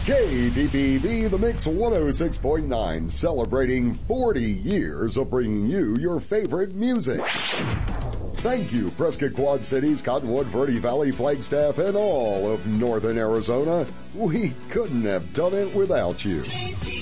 KDPB, The Mix 106.9, celebrating 40 years of bringing you your favorite music. Thank you, Prescott Quad Cities, Cottonwood, Verde Valley, Flagstaff, and all of Northern Arizona. We couldn't have done it without you.